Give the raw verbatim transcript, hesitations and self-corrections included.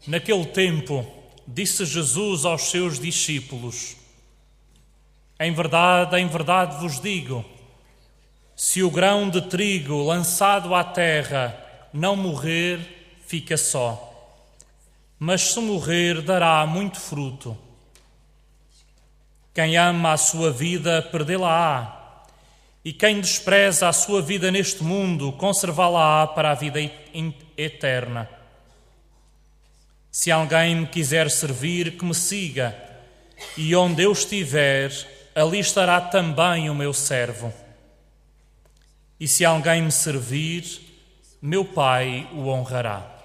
Naquele tempo, disse Jesus aos seus discípulos: Em verdade, em verdade vos digo, se o grão de trigo lançado à terra não morrer, fica só. Mas se morrer, dará muito fruto. Quem ama a sua vida, perdê-la-á. E quem despreza a sua vida neste mundo, conservá-la-á para a vida eterna. Se alguém me quiser servir, que me siga, e onde eu estiver, ali estará também o meu servo. E se alguém me servir, meu Pai o honrará.